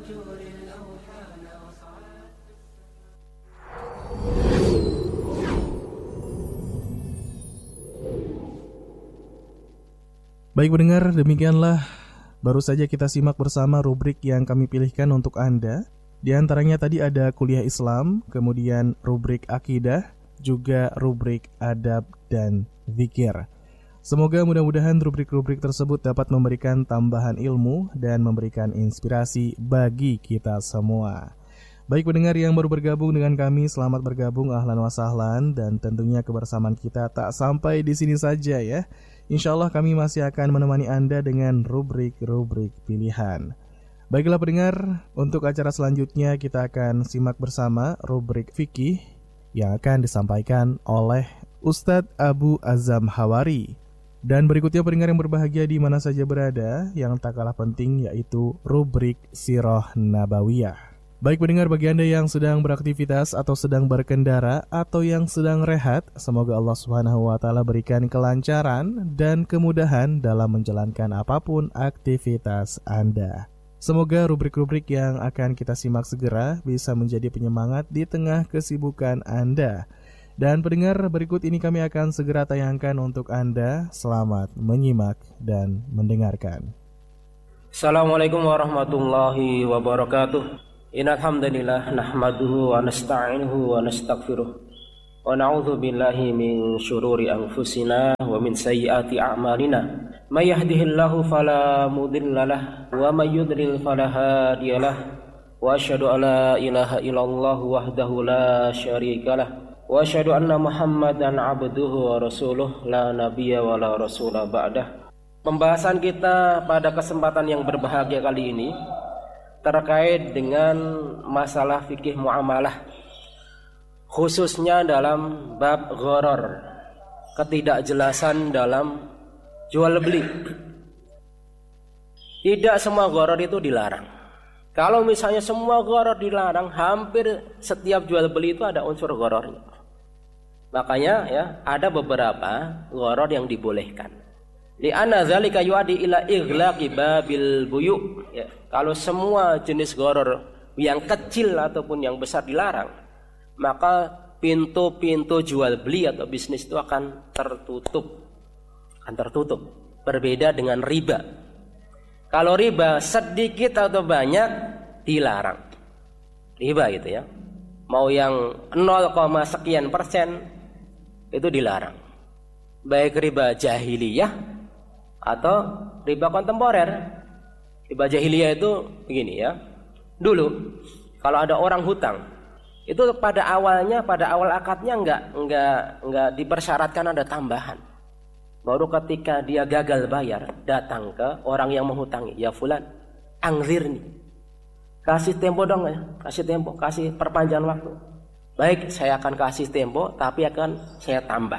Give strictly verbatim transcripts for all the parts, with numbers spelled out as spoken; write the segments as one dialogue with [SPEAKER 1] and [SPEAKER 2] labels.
[SPEAKER 1] Baik pendengar, demikianlah baru saja kita simak bersama rubrik yang kami pilihkan untuk Anda. Di antaranya tadi ada kuliah Islam, kemudian rubrik akidah, juga rubrik adab dan zikir. Semoga mudah-mudahan rubrik-rubrik tersebut dapat memberikan tambahan ilmu dan memberikan inspirasi bagi kita semua. Baik pendengar yang baru bergabung dengan kami, selamat bergabung, ahlan wa sahlan, dan tentunya kebersamaan kita tak sampai di sini saja ya. Insya Allah kami masih akan menemani Anda dengan rubrik-rubrik pilihan. Baiklah pendengar, untuk acara selanjutnya kita akan simak bersama rubrik fikih yang akan disampaikan oleh Ustadz Abu Azam Hawari. Dan berikutnya pendengar yang berbahagia di mana saja berada, yang tak kalah penting yaitu rubrik Sirah Nabawiyah. Baik pendengar, bagi Anda yang sedang beraktivitas atau sedang berkendara atau yang sedang rehat, semoga Allah Subhanahu wa taala berikan kelancaran dan kemudahan dalam menjalankan apapun aktivitas Anda. Semoga rubrik-rubrik yang akan kita simak segera bisa menjadi penyemangat di tengah kesibukan Anda. Dan pendengar, berikut ini kami akan segera tayangkan untuk Anda. Selamat menyimak dan mendengarkan.
[SPEAKER 2] Assalamualaikum warahmatullahi wabarakatuh. Innal hamdalillah nahmaduhu wa nasta'inuhu wa nastaghfiruh wa na'udzu billahi min syururi anfusina wa min sayyiati a'malina. May yahdihillahu fala mudhillalah wa may yudlil fala hadiyalah. Wa asyhadu an la ilaha illallah wahdahu la syarikalah wa asyhadu anna Muhammadan abduhu wa rasuluh la nabiyya wa la rasula ba'dah. Pembahasan kita pada kesempatan yang berbahagia kali ini terkait dengan masalah fikih muamalah, khususnya dalam bab gharar, ketidakjelasan dalam jual beli. Tidak semua gharar itu dilarang. Kalau misalnya semua gharar dilarang, hampir setiap jual beli itu ada unsur ghararnya. Makanya ya, ada beberapa gharar yang dibolehkan. Li'anna dzalika yu'addi ila ighlaqi babil buyu'. Ya, kalau semua jenis gharar yang kecil ataupun yang besar dilarang, maka pintu-pintu jual beli atau bisnis itu akan tertutup. Akan tertutup. Berbeda dengan riba. Kalau riba sedikit atau banyak dilarang. Riba gitu ya. Mau yang nol, sekian persen itu dilarang. Baik riba jahiliyah atau riba kontemporer. Riba jahiliyah itu begini ya. Dulu kalau ada orang hutang, itu pada awalnya, pada awal akadnya enggak enggak enggak dipersyaratkan ada tambahan. Baru ketika dia gagal bayar, datang ke orang yang menghutangi, ya fulan, angzirni. Kasih tempo dong ya, kasih tempo, kasih perpanjangan waktu. Baik, saya akan kasih tempo tapi akan saya tambah.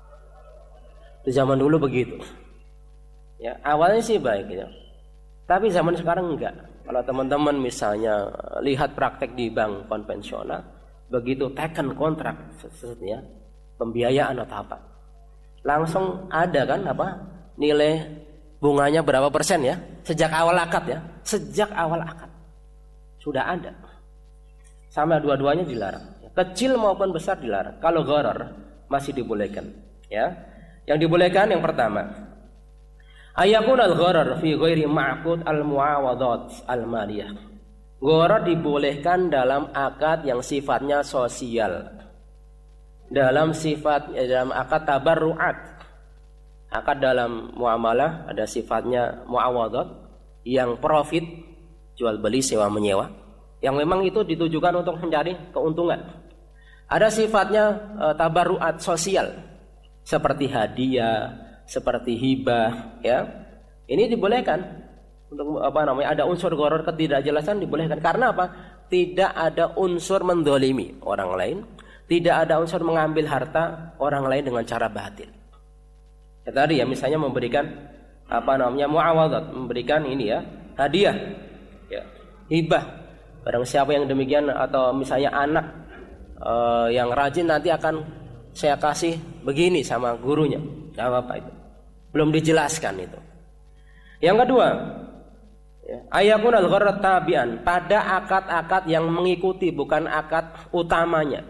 [SPEAKER 2] Di zaman dulu begitu. Ya, awalnya sih baik ya. Tapi zaman sekarang enggak. Kalau teman-teman misalnya lihat praktek di bank konvensional, begitu teken kontrak ya, pembiayaan atau apa, langsung ada kan apa nilai bunganya berapa persen ya, sejak awal akad ya, sejak awal akad sudah ada. Sama dua-duanya dilarang, kecil maupun besar dilarang. Kalau gharar masih dibolehkan ya. Yang dibolehkan yang pertama, ayakun al-gharar fi ghairi ma'qud al-muawadat al-maliyah. Gharar dibolehkan dalam akad yang sifatnya sosial. Dalam sifat dalam akad tabarru'at. Akad dalam muamalah ada sifatnya muawadat yang profit, jual beli sewa menyewa, yang memang itu ditujukan untuk mencari keuntungan. Ada sifatnya e, tabarru'at sosial seperti hadiah, seperti hibah ya. Ini dibolehkan untuk apa namanya, ada unsur gharar ketidakjelasan dibolehkan. Karena apa? Tidak ada unsur mendolimi orang lain, tidak ada unsur mengambil harta orang lain dengan cara batil. Ya, tadi ya misalnya memberikan apa namanya muawadat, memberikan ini ya hadiah ya, hibah. Barang siapa yang demikian, atau misalnya anak uh, yang rajin nanti akan saya kasih begini sama gurunya. Gak apa-apa itu. Belum dijelaskan itu. Yang kedua, Ya. Ayakun al-gharar tabi'an, pada akad-akad yang mengikuti bukan akad utamanya.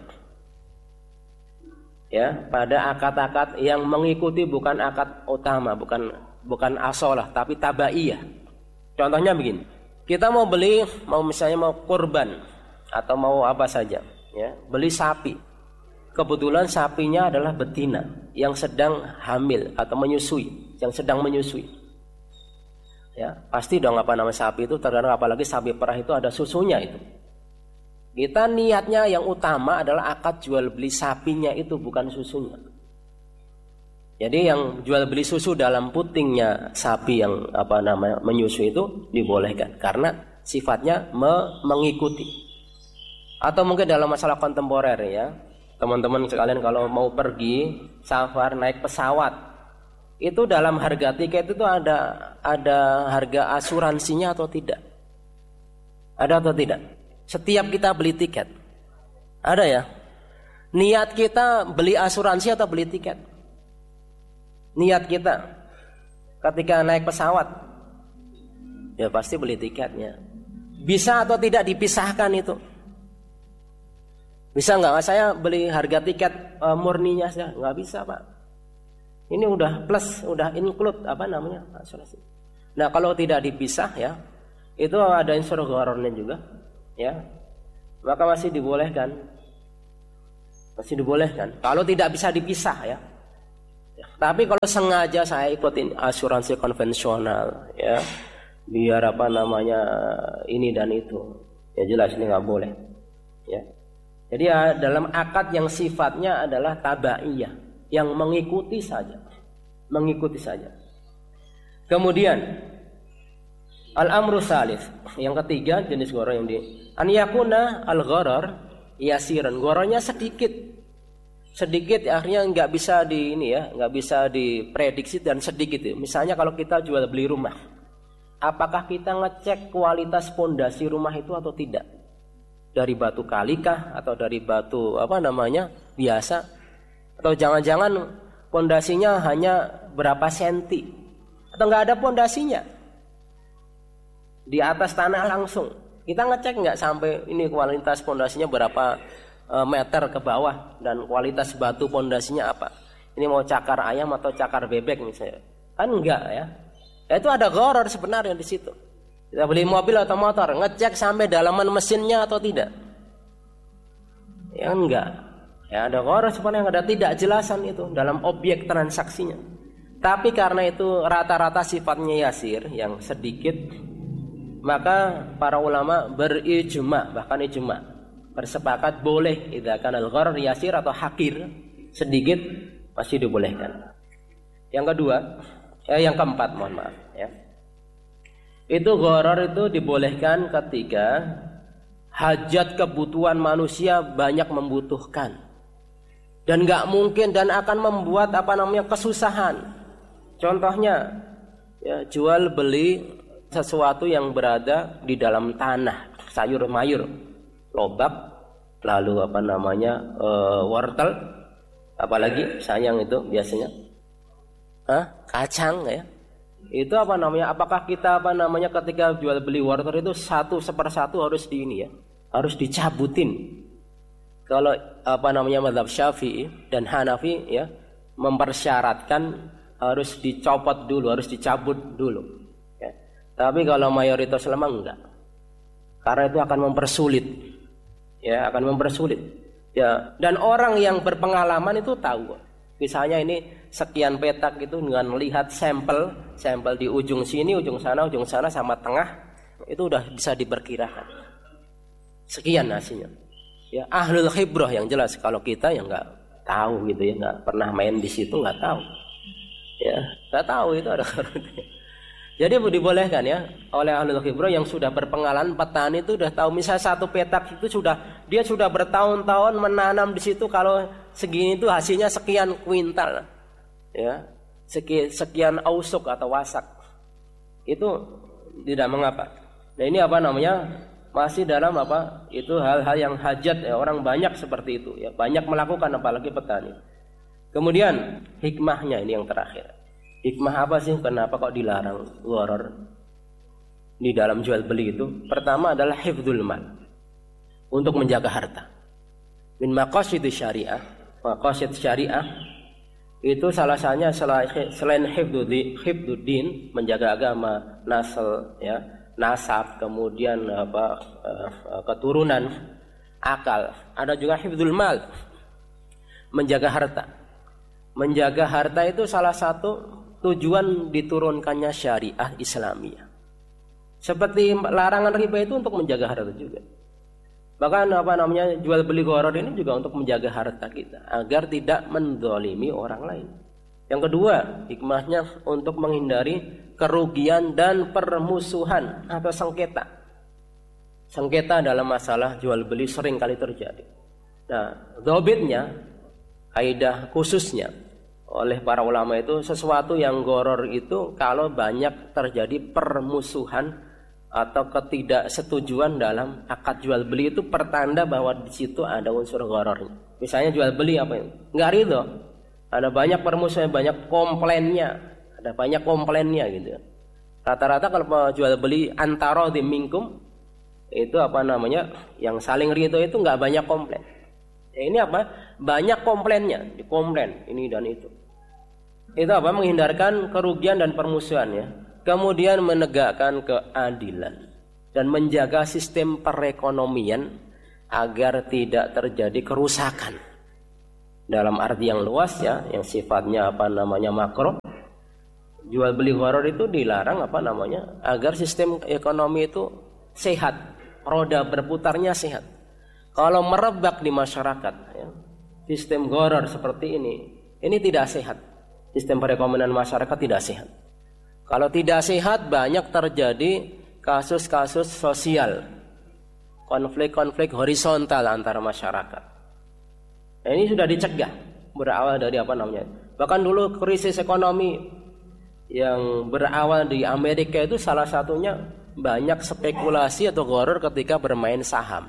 [SPEAKER 2] Ya, pada akad-akad yang mengikuti bukan akad utama, bukan bukan asolah tapi tabaiyah. Contohnya begini. Kita mau beli, mau misalnya mau kurban atau mau apa saja, ya, beli sapi. Kebetulan sapinya adalah betina yang sedang hamil atau menyusui, yang sedang menyusui. Ya, pasti dong apa nama sapi itu, terkadang apalagi sapi perah itu ada susunya itu. Kita niatnya yang utama adalah akad jual beli sapinya itu, bukan susunya. Jadi yang jual beli susu dalam putingnya sapi yang apa namanya menyusui itu dibolehkan karena sifatnya me- mengikuti. Atau mungkin dalam masalah kontemporer ya, teman-teman sekalian kalau mau pergi safar naik pesawat, itu dalam harga tiket itu ada ada harga asuransinya atau tidak? Ada atau tidak? Setiap kita beli tiket ada ya. Niat kita beli asuransi atau beli tiket? Niat kita ketika naik pesawat ya pasti beli tiketnya. Bisa atau tidak dipisahkan itu? Bisa nggak? Saya beli harga tiket uh, murninya saja nggak bisa pak. Ini udah plus, udah include apa namanya asuransi. Nah kalau tidak dipisah ya, itu ada unsur gharornya juga, ya, maka masih dibolehkan, masih dibolehkan. Kalau tidak bisa dipisah ya. ya. Tapi kalau sengaja saya ikutin asuransi konvensional, ya, biar apa namanya ini dan itu, ya jelas ini nggak boleh, ya. Jadi ya, dalam akad yang sifatnya adalah tabaiyah, yang mengikuti saja, mengikuti saja. Kemudian al-amru tsalits, yang ketiga jenis gharar yang di an yakuna al-gharar yasiran, ghararnya sedikit, sedikit akhirnya nggak bisa di ini ya, nggak bisa diprediksi dan sedikit. Misalnya kalau kita jual beli rumah, apakah kita ngecek kualitas pondasi rumah itu atau tidak? Dari batu kalikah atau dari batu apa namanya biasa? Atau jangan-jangan pondasinya hanya berapa senti atau nggak ada pondasinya di atas tanah langsung, kita ngecek nggak sampai ini kualitas pondasinya berapa e, meter ke bawah dan kualitas batu pondasinya apa, ini mau cakar ayam atau cakar bebek misalnya, kan enggak ya, ya itu ada gharar sebenarnya di situ. Kita beli mobil atau motor, ngecek sampai dalaman mesinnya atau tidak, ya enggak. Ya ada gharar sebenarnya ada tidak jelasan itu dalam objek transaksinya. Tapi karena itu rata-rata sifatnya yasir, yang sedikit, maka para ulama berijma, bahkan ijma, bersepakat boleh idza kana al-gharar yasir atau hakir, sedikit masih dibolehkan. Yang kedua, eh, yang keempat mohon maaf ya. Itu gharar itu dibolehkan ketika hajat kebutuhan manusia banyak membutuhkan. Dan nggak mungkin dan akan membuat apa namanya kesusahan. Contohnya ya, jual beli sesuatu yang berada di dalam tanah, sayur mayur, lobak, lalu apa namanya e, wortel, apalagi sayang itu biasanya, Hah? kacang ya. Itu apa namanya? Apakah kita apa namanya ketika jual beli wortel itu satu sepersatu harus di ini ya, harus dicabutin? Kalau apa namanya mazhab Syafi'i dan Hanafi ya mempersyaratkan harus dicopot dulu, harus dicabut dulu. Ya. Tapi kalau mayoritas ulama enggak, karena itu akan mempersulit, ya akan mempersulit. Ya dan orang yang berpengalaman itu tahu. Misalnya ini sekian petak itu dengan melihat sampel, sampel di ujung sini, ujung sana, ujung sana sama tengah itu udah bisa diperkirakan. Sekian hasilnya. Ya ahlul khibrah yang jelas, kalau kita yang nggak tahu gitu ya, nggak pernah main di situ nggak tahu ya, nggak tahu itu ada. Jadi dibolehkan ya oleh ahlul khibrah yang sudah berpengalaman, petani itu udah tahu, misalnya satu petak itu sudah dia sudah bertahun-tahun menanam di situ, kalau segini itu hasilnya sekian kuintal ya, sekian, sekian ausuk atau wasak, itu tidak mengapa. Nah ini apa namanya masih dalam apa itu hal-hal yang hajat ya, orang banyak seperti itu ya, banyak melakukan apalagi petani. Kemudian hikmahnya ini yang terakhir, hikmah apa sih kenapa kok dilarang gharar? di dalam jual beli itu, pertama adalah hifdzul mal, untuk menjaga harta. Min maqasid syariah, maqasid syariah itu salah satunya selain hifdzuddin, menjaga agama, nasl, ya, nasab, kemudian apa, keturunan, akal, ada juga hifdzul mal, menjaga harta. Menjaga harta itu salah satu tujuan diturunkannya syariah Islamiyah. Seperti larangan riba itu untuk menjaga harta juga. Bahkan apa namanya, jual beli gharar ini juga untuk menjaga harta kita agar tidak menzalimi orang lain. Yang kedua, hikmahnya untuk menghindari kerugian dan permusuhan atau sengketa. Sengketa dalam masalah jual beli sering kali terjadi. Nah, dhabitnya, kaidah khususnya oleh para ulama itu, sesuatu yang gharar itu kalau banyak terjadi permusuhan atau ketidaksetujuan dalam akad jual beli itu pertanda bahwa di situ ada unsur gharar. Misalnya jual beli apa itu? Enggak ridho. Ada banyak permusuhan, banyak komplainnya, ada banyak komplainnya gitu. Rata-rata kalau jual beli antara di minkum itu apa namanya, yang saling ridho itu enggak banyak komplain. Ya, ini apa? Banyak komplainnya, dikomplain ini dan itu. Itu apa? Menghindarkan kerugian dan permusuhan, ya. Kemudian menegakkan keadilan dan menjaga sistem perekonomian agar tidak terjadi kerusakan dalam arti yang luas, ya, yang sifatnya apa namanya makro. Jual beli gharar itu dilarang apa namanya agar sistem ekonomi itu sehat, roda berputarnya sehat. Kalau merebak di masyarakat, ya, sistem gharar seperti ini, ini tidak sehat. Sistem perekonomian masyarakat tidak sehat. Kalau tidak sehat, banyak terjadi kasus-kasus sosial, konflik-konflik horizontal antara masyarakat. Nah, ini sudah dicegah, berawal dari apa namanya. Bahkan dulu krisis ekonomi yang berawal di Amerika itu salah satunya banyak spekulasi atau gharar ketika bermain saham,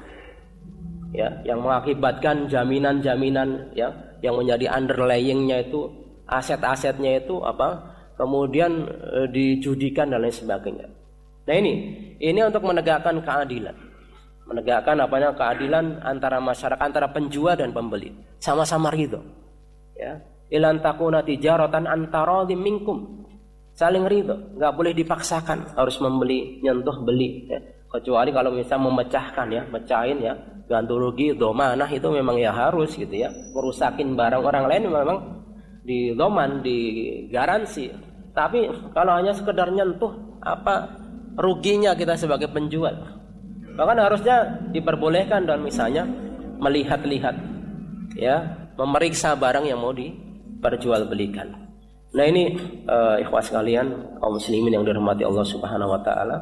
[SPEAKER 2] ya, yang mengakibatkan jaminan-jaminan, ya, yang menjadi underlyingnya itu aset-asetnya itu apa? Kemudian e, dijudikan dan lain sebagainya. Nah ini, ini untuk menegakkan keadilan, menegakkan apanya keadilan antara masyarakat, antara penjual dan pembeli, sama-sama ridho. Ya, ilan takuna tijaratan antara minkum, saling ridho, nggak boleh dipaksakan harus membeli, nyentuh beli. Ya. Kecuali kalau misalnya memecahkan, ya, mecahin, ya, ganti rugi, domanah itu memang ya harus gitu, ya, merusakin barang orang lain memang di doman, di garansi. Tapi kalau hanya sekedar nyentuh, apa ruginya kita sebagai penjual? Bahkan harusnya diperbolehkan dan misalnya melihat-lihat, ya, memeriksa barang yang mau diperjualbelikan. Nah ini uh, ikhwas sekalian, kaum muslimin yang dirahmati Allah Subhanahu wa taala,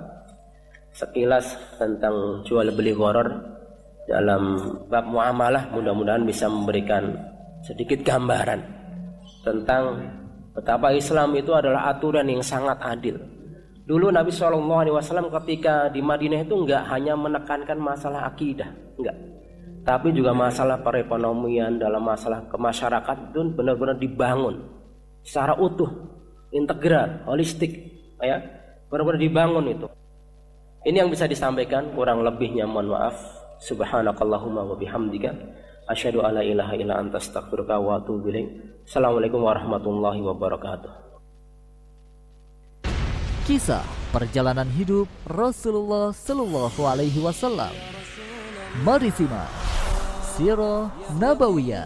[SPEAKER 2] sekilas tentang jual beli gharar dalam bab muamalah, mudah-mudahan bisa memberikan sedikit gambaran tentang betapa Islam itu adalah aturan yang sangat adil. Dulu Nabi shallallahu alaihi wasallam ketika di Madinah itu enggak hanya menekankan masalah akidah, enggak, tapi juga masalah perekonomian, dalam masalah kemasyarakatan itu benar-benar dibangun secara utuh, integral, holistik, ya, benar-benar dibangun itu. Ini yang bisa disampaikan, kurang lebihnya mohon maaf. Subhanakallahumma wa bihamdika asyhadu alla ilaha illa anta astaghfiruka wa atubu ilaik. Assalamualaikum warahmatullahi wabarakatuh.
[SPEAKER 3] Kisah perjalanan hidup Rasulullah Sallallahu Alaihi Wasallam. Mari simak Sirah Nabawiyah.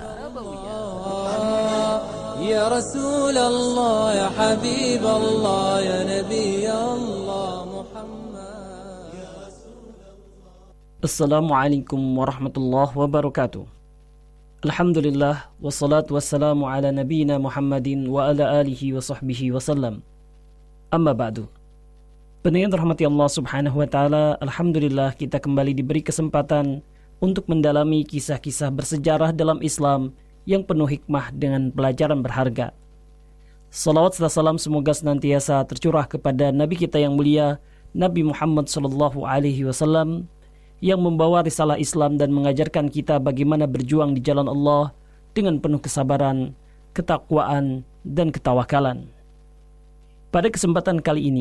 [SPEAKER 4] Ya Rasulullah, ya Habibullah, ya Nabi Allah Muhammad.
[SPEAKER 5] Assalamualaikum warahmatullahi wabarakatuh. Alhamdulillah, wassalatu wassalamu ala nabiyina Muhammadin wa ala alihi wa sahbihi wasallam. Amma ba'du. Pendengar rahmati Allah Subhanahu wa taala, alhamdulillah kita kembali diberi kesempatan untuk mendalami kisah-kisah bersejarah dalam Islam yang penuh hikmah dengan pelajaran berharga. Salawat serta salam semoga senantiasa tercurah kepada Nabi kita yang mulia, Nabi Muhammad sallallahu alaihi wasallam, yang membawa risalah Islam dan mengajarkan kita bagaimana berjuang di jalan Allah dengan penuh kesabaran, ketakwaan, dan ketawakalan. Pada kesempatan kali ini,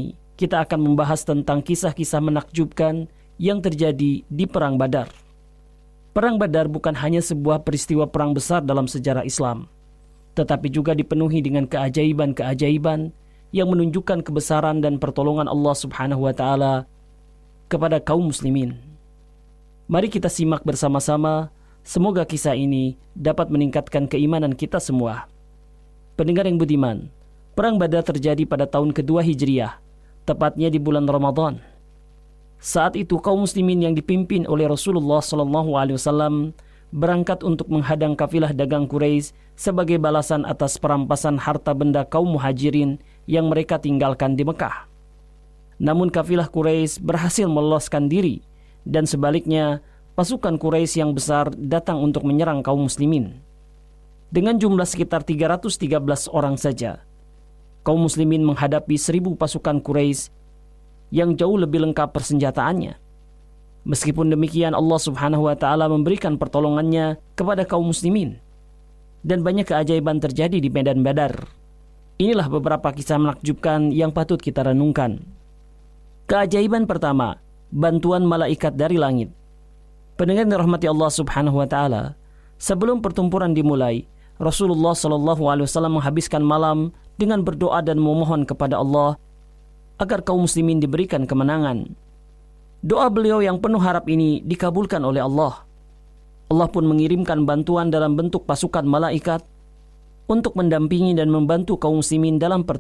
[SPEAKER 5] kita akan membahas tentang kisah-kisah menakjubkan yang terjadi di Perang Badar. Perang Badar bukan hanya sebuah peristiwa perang besar dalam sejarah Islam, tetapi juga dipenuhi dengan keajaiban-keajaiban yang menunjukkan kebesaran dan pertolongan Allah Subhanahu wa taala kepada kaum muslimin. Mari kita simak bersama-sama, semoga kisah ini dapat meningkatkan keimanan kita semua. Pendengar yang budiman, Perang Badar terjadi pada tahun kedua Hijriah, tepatnya di bulan Ramadan. Saat itu kaum muslimin yang dipimpin oleh Rasulullah shallallahu alaihi wasallam berangkat untuk menghadang kafilah dagang Quraisy sebagai balasan atas perampasan harta benda kaum muhajirin yang mereka tinggalkan di Mekah. Namun kafilah Quraisy berhasil meloloskan diri, dan sebaliknya pasukan Quraisy yang besar datang untuk menyerang kaum muslimin. Dengan jumlah sekitar tiga ratus tiga belas orang saja, kaum muslimin menghadapi seribu pasukan Quraisy yang jauh lebih lengkap persenjataannya. Meskipun demikian, Allah Subhanahu wa taala memberikan pertolongannya kepada kaum muslimin, dan banyak keajaiban terjadi di medan Badar. Inilah beberapa kisah menakjubkan yang patut kita renungkan. Keajaiban pertama, bantuan malaikat dari langit. Pendengar yang dirahmati Allah Subhanahu wa taala, sebelum pertempuran dimulai, Rasulullah shallallahu alaihi wasallam menghabiskan malam dengan berdoa dan memohon kepada Allah agar kaum muslimin diberikan kemenangan. Doa beliau yang penuh harap ini dikabulkan oleh Allah. Allah pun mengirimkan bantuan dalam bentuk pasukan malaikat untuk mendampingi dan membantu kaum muslimin dalam pertempuran